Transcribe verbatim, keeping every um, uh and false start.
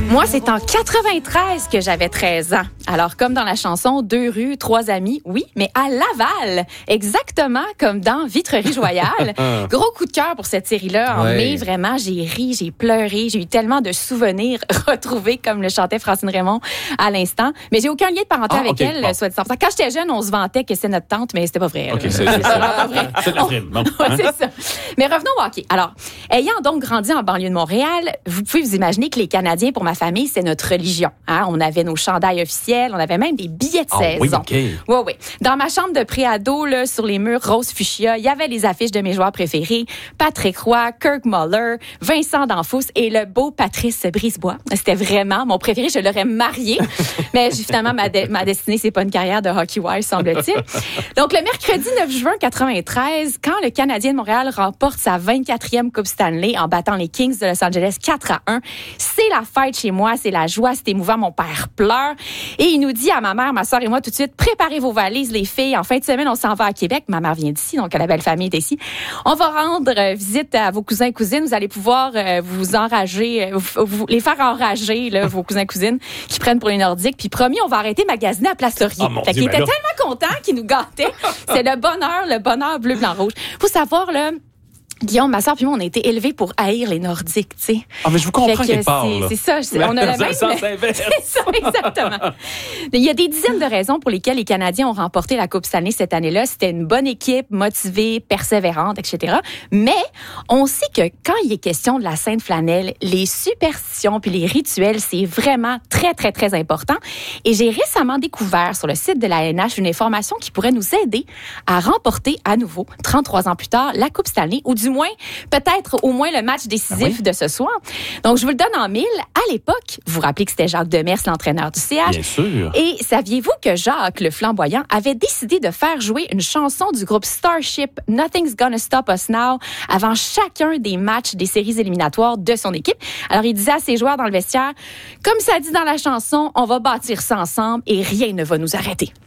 Moi, c'est en quatre-vingt-treize que j'avais treize ans. Alors, comme dans la chanson Deux rues, trois amis, oui, mais à Laval, exactement comme dans Vitrerie-Joyal. Gros coup de cœur pour cette série-là. En ouais. mai, vraiment, j'ai ri, j'ai pleuré, j'ai eu tellement de souvenirs retrouvés, comme le chantait Francine Raymond à l'instant. Mais j'ai aucun lien de parenté ah, avec okay, elle, bon. soit dit en passant. Quand j'étais jeune, on se vantait que c'est notre tante, mais c'était pas vrai. Okay, c'est, c'est, c'est pas vrai. C'est la prime, bon. Ouais, hein? C'est ça. Mais revenons au hockey. Alors, ayant donc grandi en banlieue de Montréal, vous pouvez vous imaginer que les Canadiens, pour ma famille, c'est notre religion. Hein? On avait nos chandails officiels, on avait même des billets de oh, saison. Oui, okay. oui, oui. Dans ma chambre de préado, là, sur les murs rose fuchsia, il y avait les affiches de mes joueurs préférés, Patrick Roy, Kirk Muller, Vincent D'Anfous et le beau Patrice Brisebois. C'était vraiment mon préféré, je l'aurais marié. Mais finalement, ma, de- ma destinée, c'est pas une carrière de hockey wise, semble-t-il. Donc, le mercredi neuf juin quatre-vingt-treize, quand le Canadien de Montréal remporte sa vingt-quatrième Coupe Stanley en battant les Kings de Los Angeles quatre à un, c'est la fête chez moi, c'est la joie, c'est émouvant, mon père pleure. Et il nous dit à ma mère, ma soeur et moi tout de suite, préparez vos valises, les filles. En fin de semaine, on s'en va à Québec. Ma mère vient d'ici, donc la belle famille est ici. On va rendre euh, visite à vos cousins et cousines. Vous allez pouvoir euh, vous enrager, euh, vous, vous, les faire enrager, là, vos cousins et cousines qui prennent pour les Nordiques. Puis promis, on va arrêter de magasiner à Place Laurier. Oh, fait Dieu, qu'il était ben tellement content qu'il nous gâtait. C'est le bonheur, le bonheur bleu, blanc, rouge. Faut savoir, là, Guillaume, ma soeur puis moi, on a été élevés pour haïr les Nordiques, tu sais. Ah, mais je vous comprends quelque part, c'est, là. c'est ça, c'est, on a le même... sens inverse. C'est ça, exactement. Il y a des dizaines de raisons pour lesquelles les Canadiens ont remporté la Coupe Stanley cette année-là. C'était une bonne équipe, motivée, persévérante, et cetera. Mais on sait que quand il est question de la Sainte Flanelle, les superstitions puis les rituels, c'est vraiment très, très, très important. Et j'ai récemment découvert sur le site de la L N H une information qui pourrait nous aider à remporter à nouveau, trente-trois ans plus tard, la Coupe Stanley, ou du moins, peut-être au moins le match décisif ah oui? de ce soir. Donc, je vous le donne en mille. À l'époque, vous vous rappelez que c'était Jacques Demers, l'entraîneur du C H. Bien sûr. Et saviez-vous que Jacques, le flamboyant, avait décidé de faire jouer une chanson du groupe Starship, Nothing's Gonna Stop Us Now, avant chacun des matchs des séries éliminatoires de son équipe? Alors, il disait à ses joueurs dans le vestiaire, comme ça dit dans la chanson, on va bâtir ça ensemble et rien ne va nous arrêter.